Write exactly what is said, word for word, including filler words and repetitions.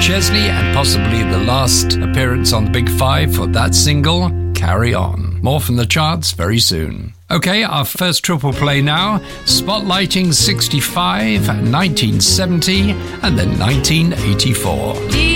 Chesney, and possibly the last appearance on the Big Five for that single, Carry On. More from the charts very soon. Okay, our first triple play now, spotlighting sixty-five, nineteen seventy, and then nineteen eighty-four.